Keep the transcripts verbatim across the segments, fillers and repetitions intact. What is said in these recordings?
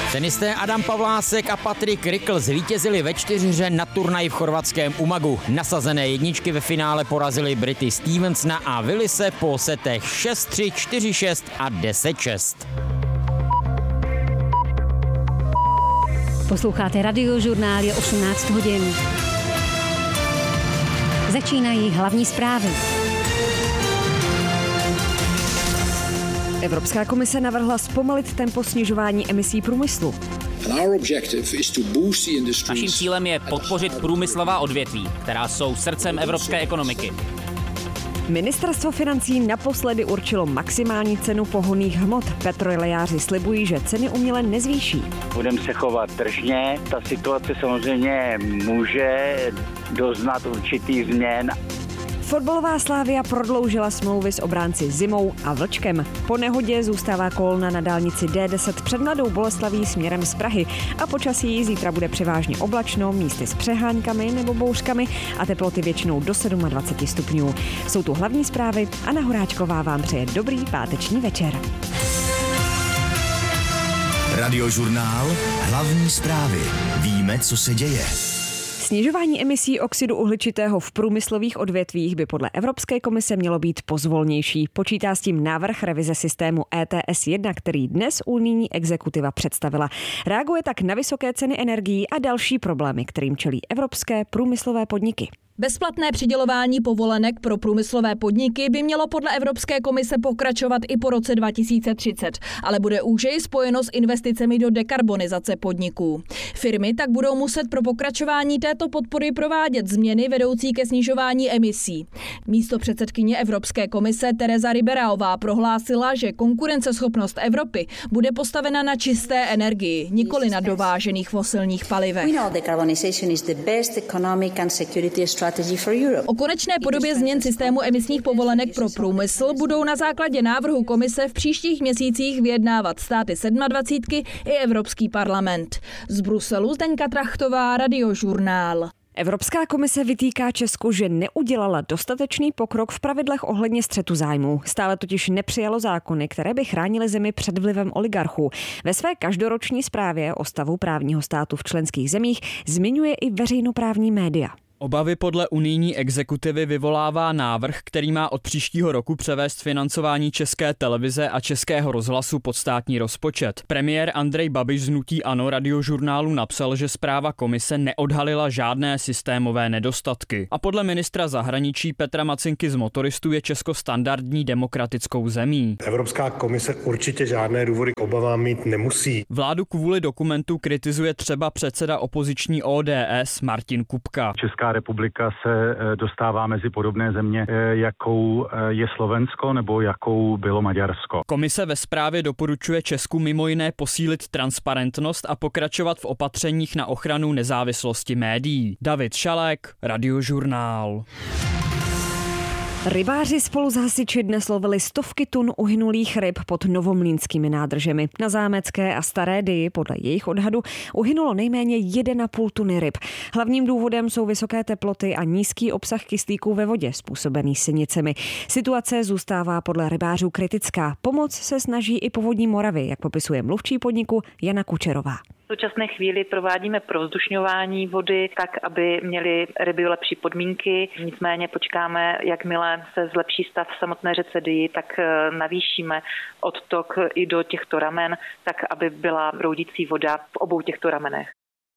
Tenisté Adam Pavlásek a Patrik Rikl zvítězili ve čtyřhře na turnaji v chorvatském Umagu. Nasazené jedničky ve finále porazili Brity Stevensona a Willise po setech šest tři, čtyři šest a deset šest. Posloucháte Radiožurnál, je osmnáct hodin. Začínají hlavní zprávy. Evropská komise navrhla zpomalit tempo snižování emisí průmyslu. Naším cílem je podpořit průmyslová odvětví, která jsou srdcem evropské ekonomiky. Ministerstvo financí naposledy určilo maximální cenu pohonných hmot. Petrolejáři slibují, že ceny uměle nezvýší. Budeme se chovat tržně. Ta situace samozřejmě může doznat určitých změn. Fotbalová Slavia prodloužila smlouvy s obránci Zimou a Vlčkem. Po nehodě zůstává kolona na dálnici D deset před Mladou Boleslaví směrem z Prahy a počasí zítra bude převážně oblačno, místy s přeháňkami nebo bouřkami a teploty většinou do dvacet sedm stupňů. Jsou tu hlavní zprávy, Anna Horáčková vám přeje dobrý páteční večer. Radiožurnál, hlavní zprávy. Víme, co se děje. Snižování emisí oxidu uhličitého v průmyslových odvětvích by podle Evropské komise mělo být pozvolnější. Počítá s tím návrh revize systému E T S jedna, který dnes unijní exekutiva představila. Reaguje tak na vysoké ceny energií a další problémy, kterým čelí evropské průmyslové podniky. Bezplatné přidělování povolenek pro průmyslové podniky by mělo podle Evropské komise pokračovat i po roce dva tisíce třicet, ale bude úžeji spojeno s investicemi do dekarbonizace podniků. Firmy tak budou muset pro pokračování této podpory provádět změny vedoucí ke snižování emisí. Místopředsedkyně Evropské komise Teresa Ribeiraová prohlásila, že konkurenceschopnost Evropy bude postavena na čisté energii, nikoli na dovážených fosilních palivech. O konečné podobě změn systému emisních povolenek pro průmysl budou na základě návrhu komise v příštích měsících vyjednávat státy sedmadvacítky i Evropský parlament. Z Bruselu Zdeňka Trachtová, Radiožurnál. Evropská komise vytýká Česku, že neudělala dostatečný pokrok v pravidlech ohledně střetu zájmů. Stále totiž nepřijalo zákony, které by chránily zemi před vlivem oligarchů. Ve své každoroční zprávě o stavu právního státu v členských zemích zmiňuje i veřejnoprávní média. Obavy podle unijní exekutivy vyvolává návrh, který má od příštího roku převést financování České televize a Českého rozhlasu pod státní rozpočet. Premiér Andrej Babiš z hnutí ANO Radiožurnálu napsal, že zpráva komise neodhalila žádné systémové nedostatky. A podle ministra zahraničí Petra Macinky z Motoristů je Česko standardní demokratickou zemí. Evropská komise určitě žádné důvody k obavám mít nemusí. Vládu kvůli dokumentu kritizuje třeba předseda opoziční O D S Martin Kupka. Česká republika se dostává mezi podobné země, jakou je Slovensko nebo jakou bylo Maďarsko. Komise ve zprávě doporučuje Česku mimo jiné posílit transparentnost a pokračovat v opatřeních na ochranu nezávislosti médií. David Šalek, Radiožurnál. Rybáři spolu s hasiči dnes lovili stovky tun uhynulých ryb pod novomlýnskými nádržemi. Na Zámecké a Staré Dyji podle jejich odhadu uhynulo nejméně jedna a půl tuny ryb. Hlavním důvodem jsou vysoké teploty a nízký obsah kyslíku ve vodě způsobený sinicemi. Situace zůstává podle rybářů kritická. Pomoc se snaží i Povodní Moravy, jak popisuje mluvčí podniku Jana Kučerová. V současné chvíli provádíme provzdušňování vody tak, aby měly ryby lepší podmínky. Nicméně počkáme, jakmile se zlepší stav v samotné řece Dyji, tak navýšíme odtok i do těchto ramen, tak aby byla proudící voda v obou těchto ramenech.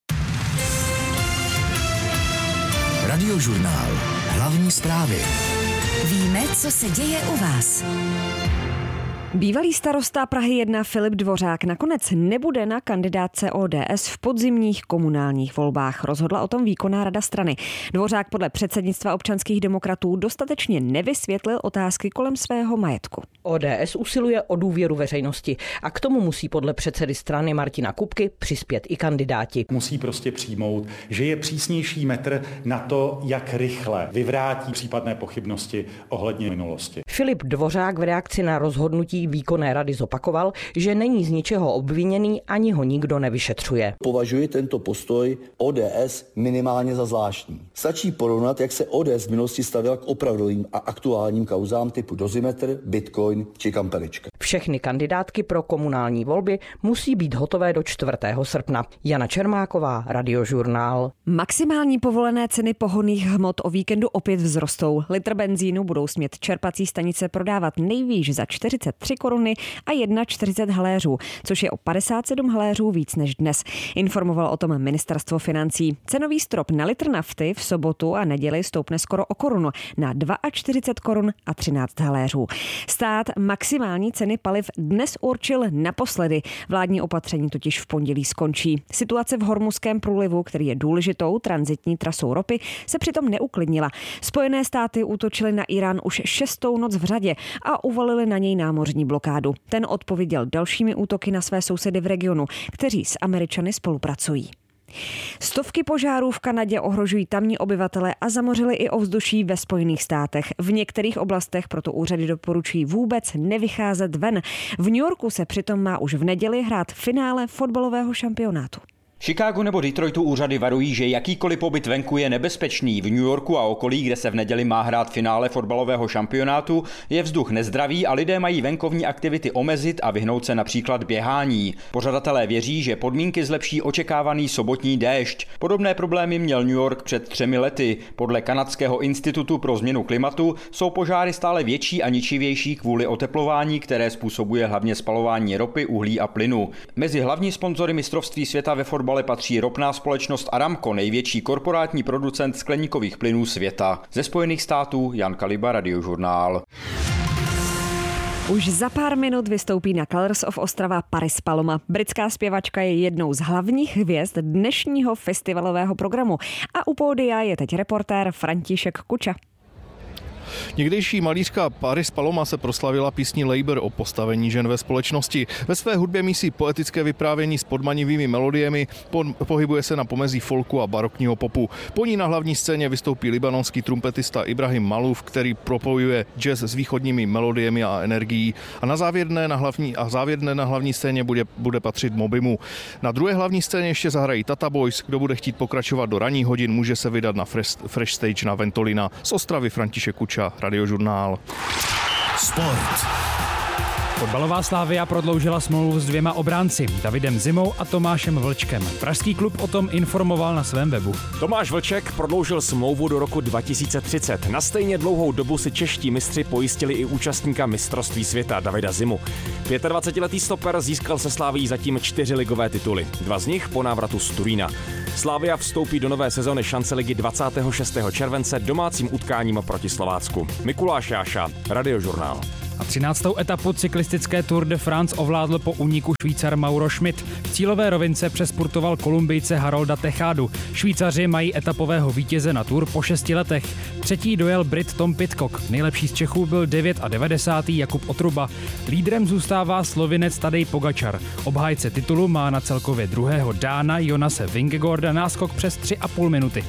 Radiožurnál. Hlavní zprávy. Víme, co se děje u vás. Bývalý starosta Prahy jedna Filip Dvořák nakonec nebude na kandidátce O D S v podzimních komunálních volbách. Rozhodla o tom výkonná rada strany. Dvořák podle předsednictva občanských demokratů dostatečně nevysvětlil otázky kolem svého majetku. O D S usiluje o důvěru veřejnosti a k tomu musí podle předsedy strany Martina Kupky přispět i kandidáti. Musí prostě přijmout, že je přísnější metr na to, jak rychle vyvrátí případné pochybnosti ohledně minulosti. Filip Dvořák v reakci na rozhodnutí rozhodnutí výkonné rady zopakoval, že není z ničeho obviněný, ani ho nikdo nevyšetřuje. Považuji tento postoj O D S minimálně za zvláštní. Stačí porovnat, jak se O D S v minulosti stavěl k opravdovým a aktuálním kauzám typu Dozimetr, Bitcoin či Kampelička. Všechny kandidátky pro komunální volby musí být hotové do čtvrtého srpna. Jana Čermáková, Radiožurnál. Maximální povolené ceny pohonných hmot o víkendu opět vzrostou. Litr benzínu budou smět čerpací stanice prodávat nejvýš za čtyřicet tři koruny a čtyřicet jedna haléřů, což je o padesát sedm haléřů víc než dnes. Informoval o tom ministerstvo financí. Cenový strop na litr nafty v sobotu a neděli stoupne skoro o korunu na čtyřicet dva korun a třináct haléřů. Stát maximální ceny paliv dnes určil naposledy. Vládní opatření totiž v pondělí skončí. Situace v Hormuzském průlivu, který je důležitou tranzitní trasou ropy, se přitom neuklidnila. Spojené státy útočily na Irán už šestou noc v řadě a uvalili na něj námořní blokádu. Ten odpověděl dalšími útoky na své sousedy v regionu, kteří s Američany spolupracují. Stovky požárů v Kanadě ohrožují tamní obyvatele a zamořily i ovzduší ve Spojených státech. V některých oblastech proto úřady doporučují vůbec nevycházet ven. V New Yorku se přitom má už v neděli hrát finále fotbalového šampionátu. Chicagu nebo Detroitu úřady varují, že jakýkoliv pobyt venku je nebezpečný. V New Yorku a okolí, kde se v neděli má hrát finále fotbalového šampionátu, je vzduch nezdravý a lidé mají venkovní aktivity omezit a vyhnout se například běhání. Pořadatelé věří, že podmínky zlepší očekávaný sobotní déšť. Podobné problémy měl New York před třemi lety. Podle Kanadského institutu pro změnu klimatu jsou požáry stále větší a ničivější kvůli oteplování, které způsobuje hlavně spalování ropy, uhlí a plynu. Mezi hlavní sponzory mistrovství světa ve fotbalu ale patří ropná společnost Aramco, největší korporátní producent skleníkových plynů světa. Ze Spojených států Jan Kaliba, Radiožurnál. Už za pár minut vystoupí na Colors of Ostrava Paris Paloma. Britská zpěvačka je jednou z hlavních hvězd dnešního festivalového programu. A u pódia je teď reportér František Kuča. Někdejší malířka Paris Paloma se proslavila písní Labour o postavení žen ve společnosti. Ve své hudbě mísí poetické vyprávění s podmanivými melodiemi, pohybuje se na pomezí folku a barokního popu. Po ní na hlavní scéně vystoupí libanonský trumpetista Ibrahim Malouf, který propojuje jazz s východními melodiemi a energií. A na závěrné na hlavní, a závěrné na hlavní scéně bude, bude patřit Mobimu. Na druhé hlavní scéně ještě zahrají Tata Boys. Kdo bude chtít pokračovat do ranních hodin, může se vydat na Fresh, fresh Stage na Ventolina. Z Ostravy František Kuča, Radiožurnál. Sport. Fotbalová Slavia prodloužila smlouvu s dvěma obránci, Davidem Zimou a Tomášem Vlčkem. Pražský klub o tom informoval na svém webu. Tomáš Vlček prodloužil smlouvu do roku dva tisíce třicet. Na stejně dlouhou dobu si čeští mistři pojistili i účastníka mistrovství světa Davida Zimu. dvacetipětiletý stoper získal se Slavií zatím čtyři ligové tituly, dva z nich po návratu z Turína. Slavia vstoupí do nové sezony šance ligy dvacátého šestého července domácím utkáním proti Slovácku. Mikuláš Jáša, Radiožurnál. A třináctou etapu cyklistické Tour de France ovládl po úniku Švýcar Mauro Schmidt. V cílové rovince přespurtoval Kolumbijce Harolda Techádu. Švýcaři mají etapového vítěze na Tour po šesti letech. Třetí dojel Brit Tom Pidcock. Nejlepší z Čechů byl devátý Jakub Otruba. Lídrem zůstává Slovinec Tadej Pogačar. Obhájce titulu má na celkově druhého Dána Jonase Vingegaarda náskok přes tři a půl minuty.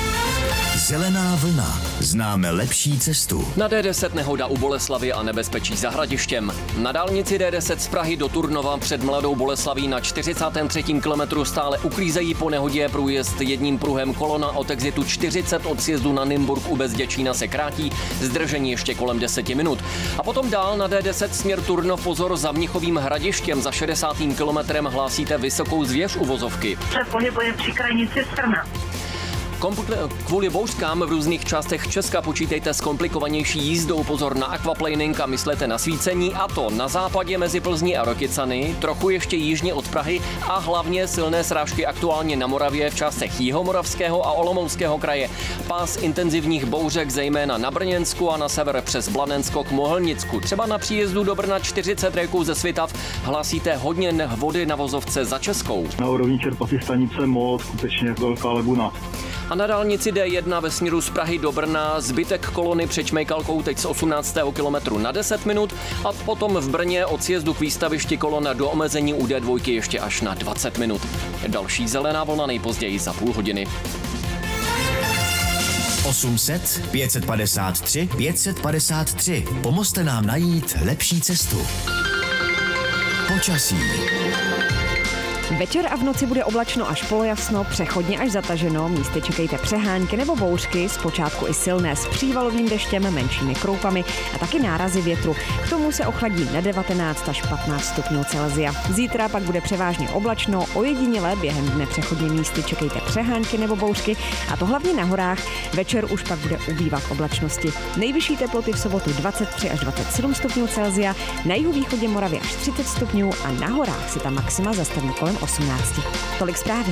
Zelená vlna. Známe lepší cestu. Na D deset nehoda u Boleslavy a nebezpečí za Hradištěm. Na dálnici D deset z Prahy do Turnova před Mladou Boleslaví na čtyřicátém třetím kilometru stále uklízejí po nehodě průjezd jedním pruhem. Kolona od exitu čtyřicet od sjezdu na Nymburk u Bezděčína se krátí, zdržení ještě kolem deseti minut. A potom dál na D deset směr Turnov, pozor za Mnichovým Hradištěm, za šedesátým kilometrem hlásíte vysokou zvěř u vozovky. Se pohybuje při krajnici Strna. Kompl- kvůli bouřkám v různých částech Česka počítejte s komplikovanější jízdou. Pozor na aquaplaning a myslete na svícení, a to na západě mezi Plzní a Rokycany, trochu ještě jižně od Prahy a hlavně silné srážky aktuálně na Moravě v částech Jihomoravského a Olomouckého kraje. Pás intenzivních bouřek zejména na Brněnsku a na sever přes Blanensko k Mohelnicku. Třeba na příjezdu do Brna čtyřicet réků ze Svitav hlásíte hodně vody na vozovce za Českou. Na úrovni čerpací stanice Most skutečně velká laguna. A na dálnici D jedna ve směru z Prahy do Brna zbytek kolony před Čmejkalkou teď z osmnáctého kilometru na deset minut a potom v Brně od sjezdu k výstavišti kolona do omezení u D dva ještě až na dvacet minut. Další zelená vlna nejpozději za půl hodiny. osm set pět padesát tři pět padesát tři. Pomozte nám najít lepší cestu. Počasí. Večer a v noci bude oblačno až polojasno, přechodně až zataženo, místy čekejte přehánky nebo bouřky, zpočátku i silné s přívalovým deštěm, menšími kroupami a taky nárazy větru. K tomu se ochladí na devatenáct až patnáct stupňů Celsia. Zítra pak bude převážně oblačno, ojediněle během dne přechodně místy čekejte přehánky nebo bouřky a to hlavně na horách. Večer už pak bude ubývat oblačnosti. Nejvyšší teploty v sobotu dvacet tři až dvacet sedm stupňů Celsia, na jihovýchodě Moravy až třicet stupňů a na horách se ta maxima zastaví kolem osmnáct. Tolik zprávy.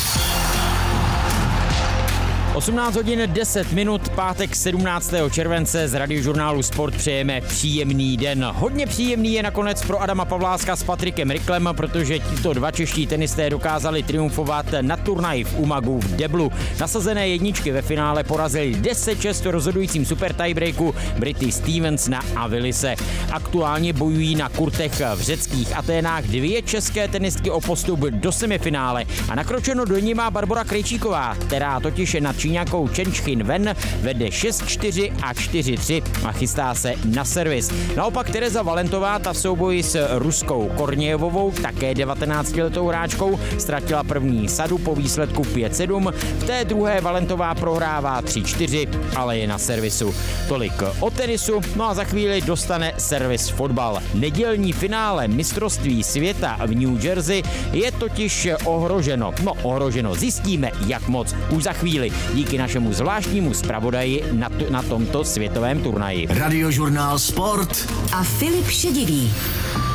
osmnáct hodin deset minut, pátek sedmnáctého července z Radiožurnálu Sport přejeme příjemný den. Hodně příjemný je nakonec pro Adama Pavláska s Patrikem Ryklem, protože tito dva čeští tenisté dokázali triumfovat na turnaji v Umagu v Deblu. Nasazené jedničky ve finále porazili deset šest rozhodujícím super tiebreaku Brity Stevensona a Willise. Aktuálně bojují na kurtech v řeckých Aténách dvě české tenistky o postup do semifinále a nakročeno do ní má Barbora Krejčíková, která totiž je nad Číňakou Chen Chin Wen vede šest čtyři a čtyři tři a chystá se na servis. Naopak Tereza Valentová, ta v souboji s ruskou Kornějevovou, také devatenáctiletou hráčkou, ztratila první sadu po výsledku pět sedm. V té druhé Valentová prohrává tři čtyři, ale je na servisu. Tolik o tenisu, no a za chvíli dostane servis fotbal. Nedělní finále mistrovství světa v New Jersey je totiž ohroženo. No ohroženo, zjistíme jak moc už za chvíli. Díky našemu zvláštnímu zpravodaji na, t- na tomto světovém turnaji. Radiožurnál Sport a Filip Šedivý.